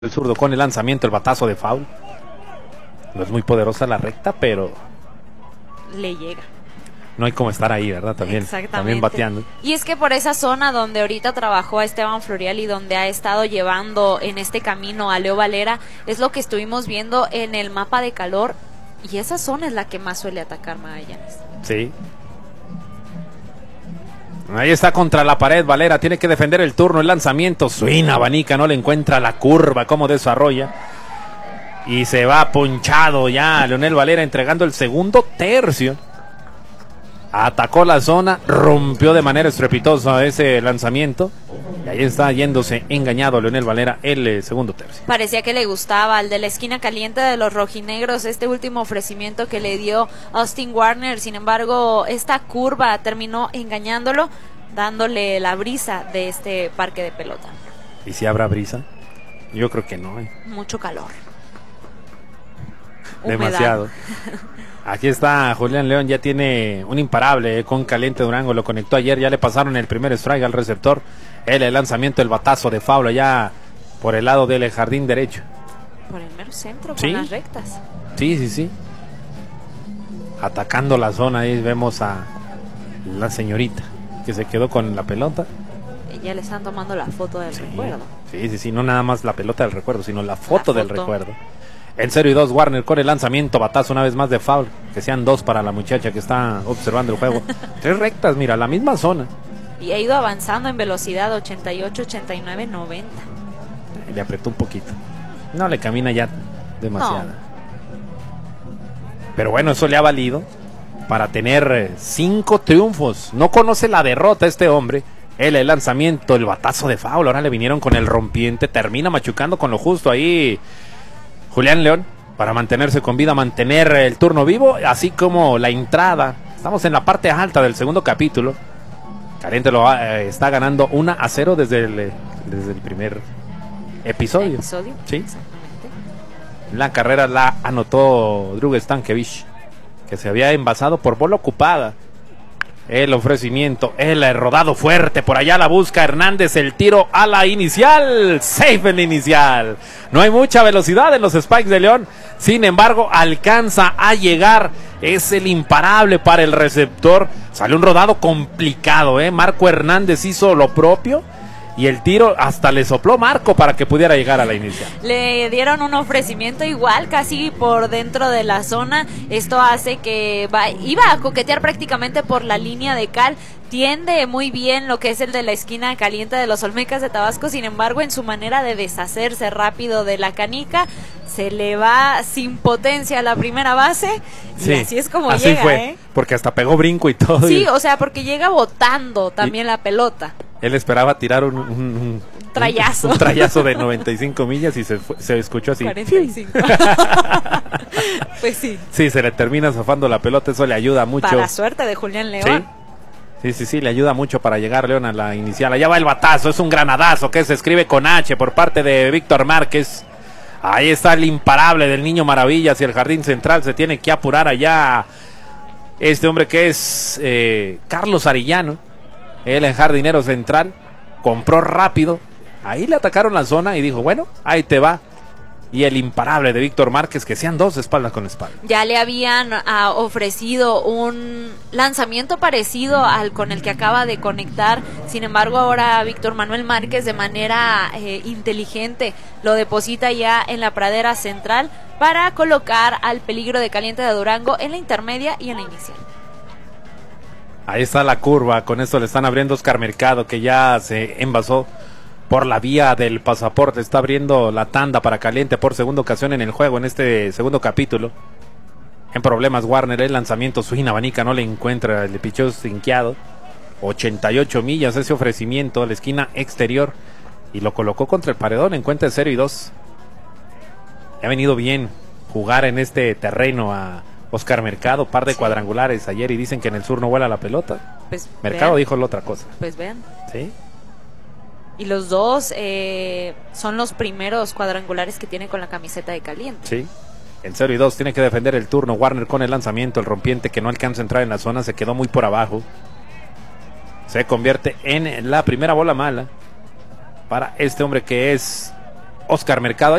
El zurdo con el lanzamiento, el batazo de foul. No es muy poderosa la recta, pero le llega. No hay como estar ahí, ¿verdad? También bateando. Y es que por esa zona donde ahorita trabajó a Esteban Florial y donde ha estado llevando en este camino a Leo Valera, es lo que estuvimos viendo en el mapa de calor. Y esa zona es la que más suele atacar Magallanes. Sí. Ahí está contra la pared, Valera tiene que defender el turno, el lanzamiento, swing, abanica, no le encuentra la curva, cómo desarrolla. Y se va ponchado ya Leonel Valera entregando el segundo tercio. Atacó la zona, rompió de manera estrepitosa ese lanzamiento. Y ahí está yéndose engañado Leonel Valera el segundo tercio. Parecía que le gustaba al de la esquina caliente de los rojinegros este último ofrecimiento que le dio Austin Warner. Sin embargo, esta curva terminó engañándolo, dándole la brisa de este parque de pelota. ¿Y si habrá brisa? Yo creo que no. Mucho calor. Demasiado. Aquí está Julián León, ya tiene un imparable con Caliente Durango, lo conectó ayer, ya le pasaron el primer strike al receptor. El lanzamiento, el batazo de foul allá por el lado del jardín derecho. Por el mero centro, ¿Sí? Con las rectas. Sí. Atacando la zona, ahí vemos a la señorita que se quedó con la pelota. Ya le están tomando la foto del recuerdo. Sí, no nada más la pelota del recuerdo, sino la foto del recuerdo. En 0-2 Warner con el lanzamiento, batazo una vez más de foul, que sean 2 para la muchacha que está observando el juego. 3 rectas, mira, la misma zona. Y ha ido avanzando en velocidad, 88, 89, 90. Le apretó un poquito. No le camina ya demasiado. No. Pero bueno, eso le ha valido para tener 5 triunfos. No conoce la derrota este hombre. El lanzamiento, el batazo de foul, ahora le vinieron con el rompiente, termina machucando con lo justo ahí Julián León, para mantenerse con vida, mantener el turno vivo, así como la entrada. Estamos en la parte alta del segundo capítulo. Caliente lo está ganando 1-0 desde el primer episodio. Sí. Exactamente. La carrera la anotó Drew Stankiewicz, que se había envasado por bola ocupada. El ofrecimiento, el rodado fuerte, por allá la busca Hernández, el tiro a la inicial, safe en la inicial. No hay mucha velocidad en los Spikes de León, sin embargo alcanza a llegar, es el imparable para el receptor. Salió un rodado complicado, Marco Hernández hizo lo propio. Y el tiro hasta le sopló Marco para que pudiera llegar a la inicial. Le dieron un ofrecimiento igual, casi por dentro de la zona. Esto hace que iba a coquetear prácticamente por la línea de cal. Tiende muy bien lo que es el de la esquina caliente de los Olmecas de Tabasco. Sin embargo, en su manera de deshacerse rápido de la canica, se le va sin potencia a la primera base. Sí, y así es como así llega, fue, porque hasta pegó brinco y todo. Sí, o sea, porque llega botando también la pelota. Él esperaba tirar un trayazo. Un trayazo de 95 millas y se escuchó así. 45. Pues sí. Sí, se le termina zafando la pelota, eso le ayuda mucho. Para la suerte de Julián León. Sí, le ayuda mucho para llegar León a la inicial. Allá va el batazo, es un granadazo que se escribe con H por parte de Víctor Márquez. Ahí está el imparable del Niño Maravilla hacia el jardín central. Se tiene que apurar allá este hombre que es Carlos Arillano. El jardinero central compró rápido. Ahí le atacaron la zona y dijo, bueno, ahí te va. Y el imparable de Víctor Márquez, que sean 2 espalda con espalda. Ya le habían ofrecido un lanzamiento parecido al con el que acaba de conectar. Sin embargo, ahora Víctor Manuel Márquez de manera inteligente lo deposita ya en la pradera central para colocar al peligro de Caliente de Durango en la intermedia y en la inicial. Ahí está la curva, con esto le están abriendo Oscar Mercado, que ya se envasó por la vía del pasaporte. Está abriendo la tanda para Caliente por segunda ocasión en el juego, en este segundo capítulo. En problemas Warner, el lanzamiento swing, abanica, no le encuentra, le pichó sinqueado. 88 millas ese ofrecimiento a la esquina exterior y lo colocó contra el paredón en cuenta de 0-2. Ha venido bien jugar en este terreno a Oscar Mercado, par de cuadrangulares ayer y dicen que en el sur no vuela la pelota. Pues Mercado dijo la otra cosa. Pues vean. Sí. Y los dos son los primeros cuadrangulares que tiene con la camiseta de Caliente. Sí. En 0-2 tiene que defender el turno. Warner con el lanzamiento, el rompiente que no alcanza a entrar en la zona, se quedó muy por abajo. Se convierte en la primera bola mala para este hombre que es Oscar Mercado.